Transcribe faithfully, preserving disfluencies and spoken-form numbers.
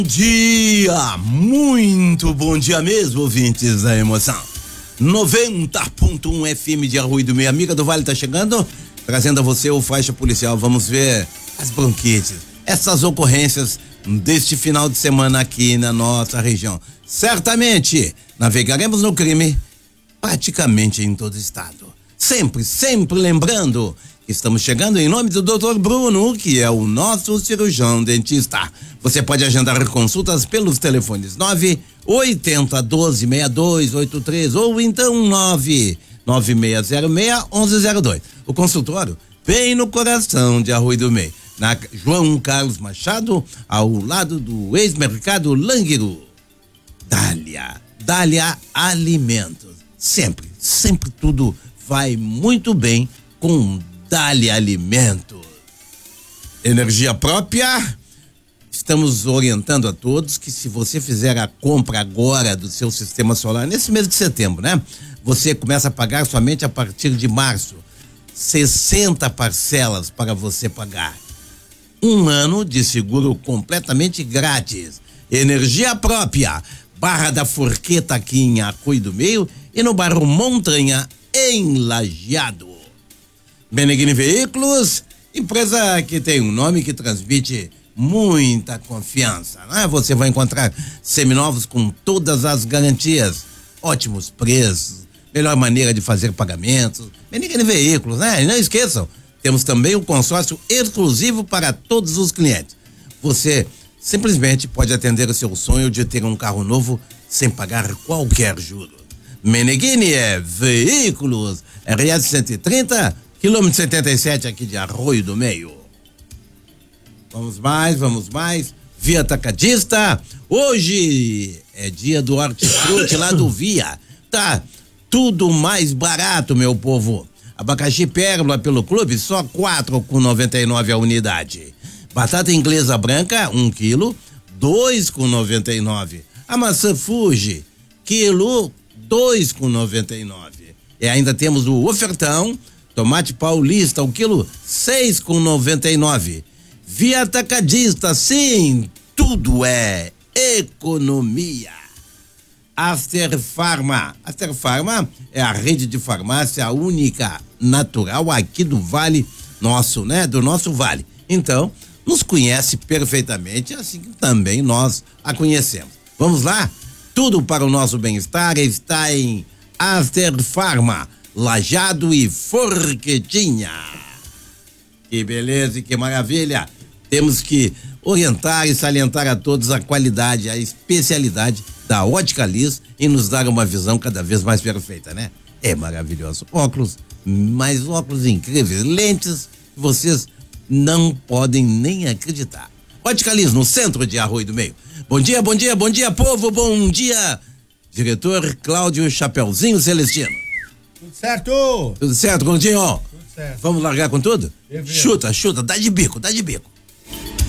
Dia, muito bom dia mesmo, ouvintes da emoção. noventa ponto um F M de Arruído, minha amiga do Vale tá chegando, trazendo a você o Faixa Policial. Vamos ver as bronquites, essas ocorrências deste final de semana aqui na nossa região. Certamente navegaremos no crime praticamente em todo o estado. Sempre, sempre lembrando que estamos chegando em nome do doutor Bruno, que é o nosso cirurgião dentista. Você pode agendar consultas pelos telefones nove oito zero dois seis dois oito três ou então nove nove seis zero seis um um zero dois. O consultório bem no coração de Arroio do Meio, na João Carlos Machado, ao lado do ex-mercado Languiru. Dália, Dália Alimentos. Sempre, sempre tudo vai muito bem com Dália Alimentos. Energia própria. Estamos orientando a todos que se você fizer a compra agora do seu sistema solar, nesse mês de setembro, né? Você começa a pagar somente a partir de março. sessenta parcelas para você pagar. Um ano de seguro completamente grátis. Energia própria. Barra da Forqueta aqui em Arroio do Meio e no bairro Montanha, em Lajeado. Meneghini Veículos, empresa que tem um nome que transmite muita confiança, né? Você vai encontrar seminovos com todas as garantias, ótimos preços, melhor maneira de fazer pagamentos. Meneghini Veículos, né? E não esqueçam, temos também o consórcio exclusivo para todos os clientes. Você simplesmente pode atender o seu sonho de ter um carro novo sem pagar qualquer juro. Meneghini é Veículos, R S cento e trinta, quilômetro setenta e sete aqui de Arroio do Meio. Vamos mais, vamos mais. Via Atacadista, hoje é dia do hortifruti lá do Via. Tá tudo mais barato, meu povo. Abacaxi Pérola pelo clube, só quatro com noventa e nove a unidade. Batata inglesa branca, um quilo, dois com noventa e nove. A maçã Fuji, quilo, dois com noventa e nove. E ainda temos o ofertão, tomate paulista, o quilo, seis com noventa e nove. Via Atacadista, sim, tudo é economia. Aster Farma. Aster Farma é a rede de farmácia única, natural aqui do Vale nosso, né? Do nosso Vale. Então, nos conhece perfeitamente, assim que também nós a conhecemos. Vamos lá? Tudo para o nosso bem-estar está em Aster Farma, Lajeado e Forquetinha. Que beleza e que maravilha. Temos que orientar e salientar a todos a qualidade, a especialidade da Ótica Liz e nos dar uma visão cada vez mais perfeita, né? É maravilhoso. Óculos, mas óculos incríveis, lentes que vocês não podem nem acreditar. Ótica Liz, no centro de Arroio do Meio. Bom dia, bom dia, bom dia, povo, bom dia. Diretor Cláudio Chapeuzinho Celestino. Tudo certo? Tudo certo, Claudinho? Tudo certo. Vamos largar com tudo? Deveria. Chuta, chuta, dá de bico, dá de bico.